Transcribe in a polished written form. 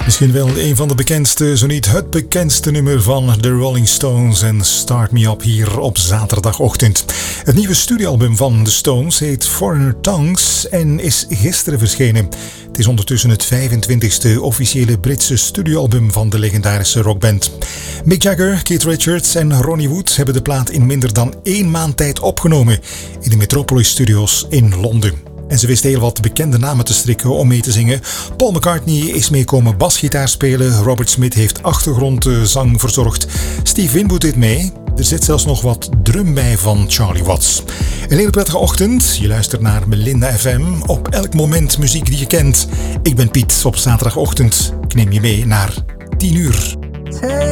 Misschien wel een van de bekendste, zo niet het bekendste nummer van de Rolling Stones en Start Me Up hier op zaterdagochtend. Het nieuwe studioalbum van de Stones heet Foreigner Tongues en is gisteren verschenen. Het is ondertussen het 25e officiële Britse studioalbum van de legendarische rockband. Mick Jagger, Keith Richards en Ronnie Wood hebben de plaat in minder dan 1 maand tijd opgenomen in de Metropolis Studios in Londen. En ze wisten heel wat bekende namen te strikken om mee te zingen. Paul McCartney is meekomen basgitaar spelen. Robert Smith heeft achtergrondzang verzorgd. Steve Winwood deed mee. Er zit zelfs nog wat drum bij van Charlie Watts. Een hele prettige ochtend. Je luistert naar Melinda FM. Op elk moment muziek die je kent. Ik ben Piet. Op zaterdagochtend. Ik neem je mee naar 10 uur.